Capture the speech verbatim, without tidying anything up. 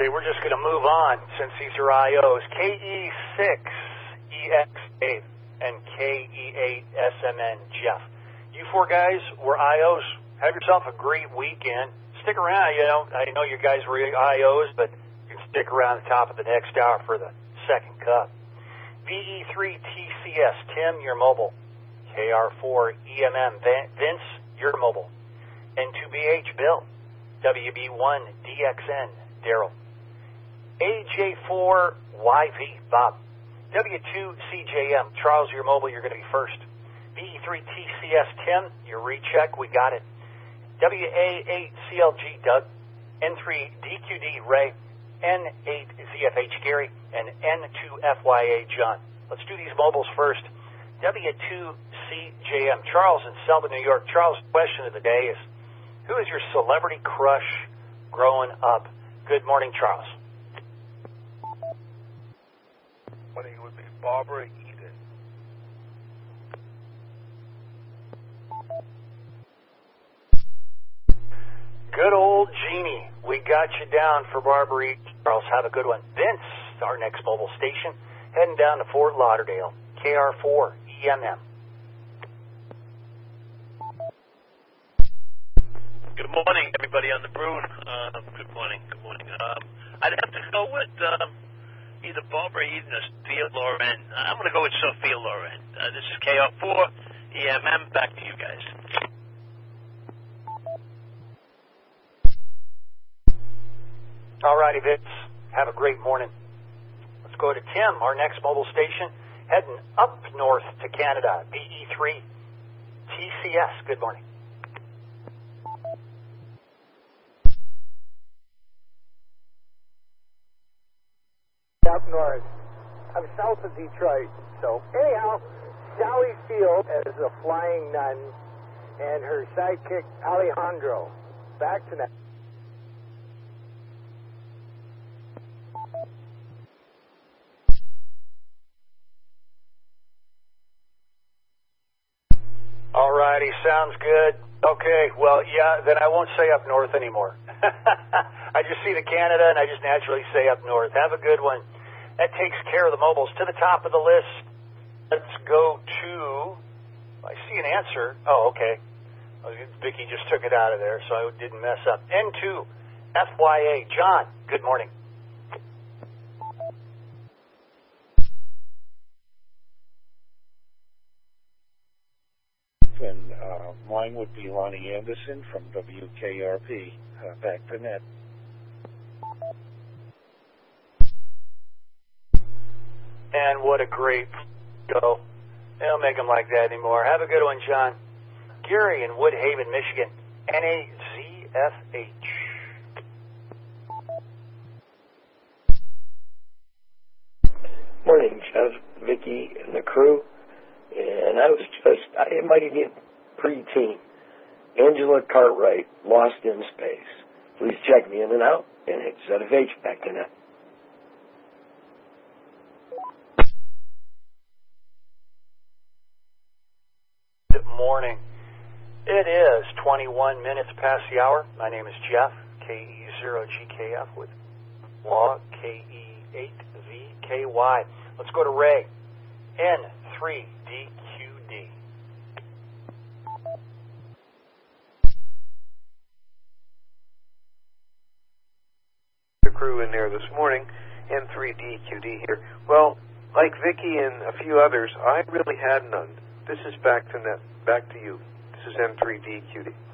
Okay, we're just going to move on since these are I Os. K E six E X eight and K E eight S M N Jeff. You four guys were I Os. Have yourself a great weekend. Stick around, you know. I know you guys were I Os, but you can stick around the top of the next hour for the second cup. V E three T C S, Tim, you're mobile. K R four E M M, Vince, you're mobile. N two B H, Bill. W B one D X N, Daryl. A J four Y V, Bob. W two C J M, Charles, you're mobile, you're going to be first. V E three T C S, Tim, your recheck, we got it. W A eight C L G, Doug. N three D Q D, Ray. N eight Z F H, Gary. And N two F Y A, John. Let's do these mobiles first. W two C J M, Charles in Selma, New York. Charles, question of the day is, who is your celebrity crush growing up? Good morning, Charles. I think it would be Barbara Eden. Good old Jeannie. We got you down for Barbara Eden. Charles, have a good one. Vince, our next mobile station, heading down to Fort Lauderdale. K R four E M M. Good morning, everybody on the Brood. Uh, good morning, good morning. Um, I'd have to go with um, either Barbara Eden or Sophia Loren. I'm going to go with Sophia Loren. Uh, this is K R four E M M. Back to you guys. All righty, Vince. Have a great morning. Let's go to Tim, our next mobile station, heading up north to Canada. B E three T C S. Good morning. Up north. I'm south of Detroit. So, anyhow, Sally Field as a flying nun and her sidekick Alejandro. Back to that. All righty, sounds good. Okay, well, yeah, then I won't say up north anymore. I just see the Canada, and I just naturally say up north. Have a good one. That takes care of the mobiles. To the top of the list, let's go to, I see an answer. Oh, okay. Vicki just took it out of there, so I didn't mess up. N two F Y A. John, good morning. And uh, mine would be Lonnie Anderson from W K R P. Uh, back to net. And what a great go. They don't make them like that anymore. Have a good one, John. Gary in Woodhaven, Michigan. N A Z F H. Morning, Jeff, Vicki, and the crew. And I was just, I might even preteen. Angela Cartwright, Lost in Space. Please check me in and out. And it's Z F H, back to net. Good morning. It is twenty-one minutes past the hour. My name is Jeff, K E zero G K F with Law, K E eight V K Y. Let's go to Ray, N three D Q D. The crew in there this morning, N three D Q D here. Well, like Vicki and a few others, I really had none. This is back to net, back to you. This is N three D Q D.